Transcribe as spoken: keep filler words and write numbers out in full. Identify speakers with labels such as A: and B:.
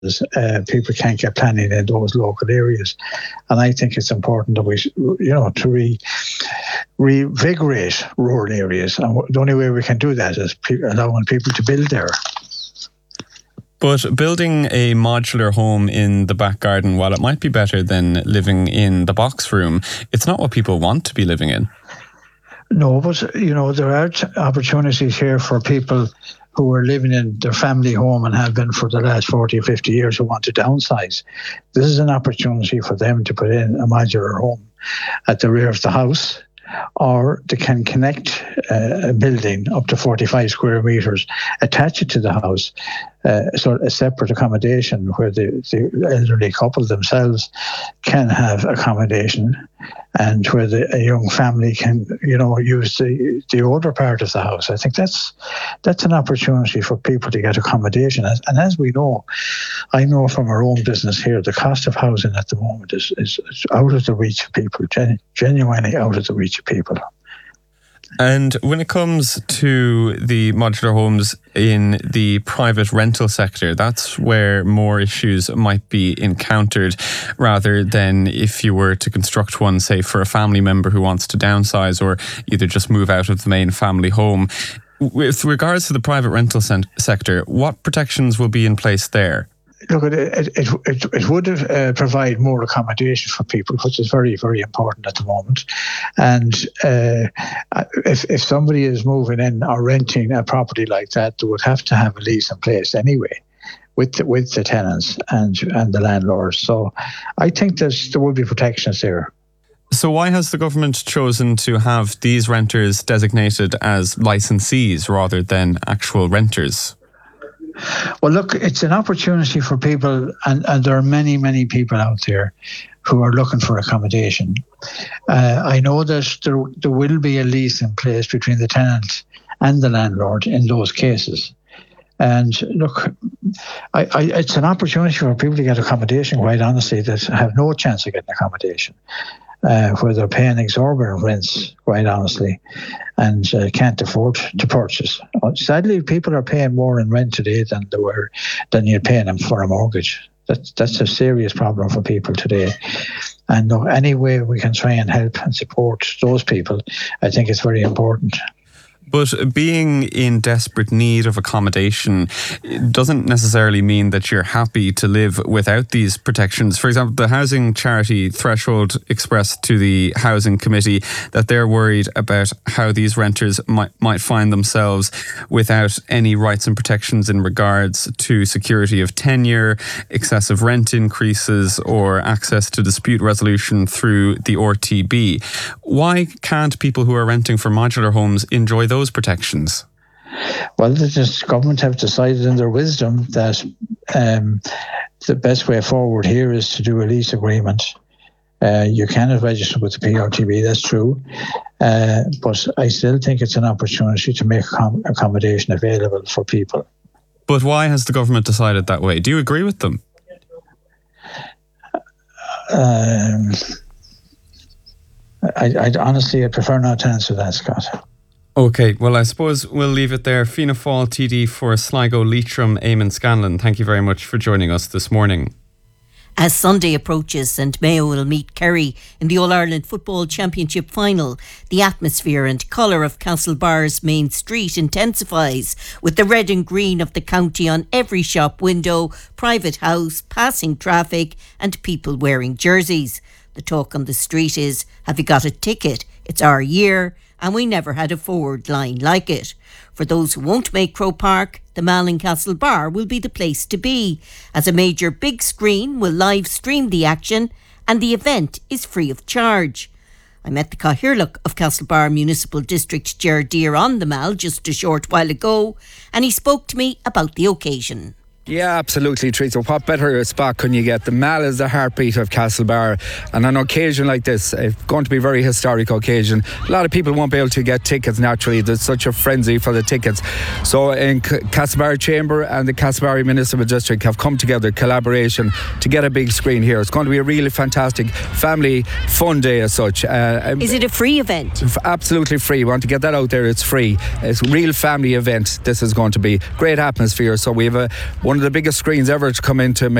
A: Uh, people can't get planning in those local areas, and I think it's important that we, you know, to re, revigorate rural areas. And the only way we can do that is pe- allowing people to build there.
B: But building a modular home in the back garden, while it might be better than living in the box room, it's not what people want to be living in.
A: No, but you know, there are t- opportunities here for people who are living in their family home and have been for the last forty or fifty years who want to downsize. This is an opportunity for them to put in a modular home at the rear of the house, or they can connect uh, a building up to forty-five square metres, attach it to the house, uh, so a separate accommodation where the, the elderly couple themselves can have accommodation, and where the, a young family can, you know, use the, the older part of the house. I think that's that's an opportunity for people to get accommodation. And as we know, I know from our own business here, the cost of housing at the moment is, is, is out of the reach of people, genu- genuinely out of the reach of people.
B: And when it comes to the modular homes in the private rental sector, that's where more issues might be encountered rather than if you were to construct one, say, for a family member who wants to downsize or either just move out of the main family home. With regards to the private rental sen- sector, what protections will be in place there?
A: Look, it it it, it would uh, provide more accommodation for people, which is very, very important at the moment. And uh, if if somebody is moving in or renting a property like that, they would have to have a lease in place anyway, with the, with the tenants and and the landlords. So I think there's there will be protections there.
B: So why has the government chosen to have these renters designated as licensees rather than actual renters?
A: Well, look, it's an opportunity for people, and, and there are many, many people out there who are looking for accommodation. Uh, I know that there, there will be a lease in place between the tenant and the landlord in those cases. And look, I, I, it's an opportunity for people to get accommodation, quite honestly, that have no chance of getting accommodation. Uh, where they're paying exorbitant rents, quite honestly, and uh, can't afford to purchase. Sadly, people are paying more in rent today than they were than you're paying them for a mortgage. That's that's a serious problem for people today. And look, any way we can try and help and support those people, I think it's very important.
B: But being in desperate need of accommodation doesn't necessarily mean that you're happy to live without these protections. For example, the housing charity Threshold expressed to the Housing Committee that they're worried about how these renters might, might find themselves without any rights and protections in regards to security of tenure, excessive rent increases, or access to dispute resolution through the R T B. Why can't people who are renting for modular homes enjoy those protections?
A: Well, the government have decided in their wisdom that um, the best way forward here is to do a lease agreement. Uh, you cannot register with the P R T B, that's true. Uh, but I still think it's an opportunity to make com- accommodation available for people.
B: But why has the government decided that way? Do you agree with them?
A: Um, I, I honestly, I prefer not to answer that, Scott.
B: Okay, well, I suppose we'll leave it there. Fianna Fáil T D for Sligo Leitrim, Eamon Scanlon, thank you very much for joining us this morning.
C: As Sunday approaches, Saint Mayo will meet Kerry in the All-Ireland Football Championship final. The atmosphere and colour of Castlebar's main street intensifies, with the red and green of the county on every shop window, private house, passing traffic and people wearing jerseys. The talk on the street is, have you got a ticket? It's our year, and we never had a forward line like it. For those who won't make Croke Park, the Malin Castle Bar will be the place to be, as a major big screen will live stream the action, and the event is free of charge. I met the Cathaoirleach of Castlebar Municipal District, Ger Deere, on the Mall just a short while ago, and he spoke to me about the occasion.
D: Yeah, absolutely, Teresa. What better spot can you get? The Mall is the heartbeat of Castlebar, and on an occasion like this, it's going to be a very historic occasion. A lot of people won't be able to get tickets naturally. There's such a frenzy for the tickets. So in C- Castlebar Chamber and the Castlebar Municipal District have come together, collaboration, to get a big screen here. It's going to be a really fantastic family fun day as such. Uh,
C: is it a free event?
D: Absolutely free. We want to get that out there. It's free. It's a real family event. This is going to be great atmosphere. So we have a one of the biggest screens ever to come into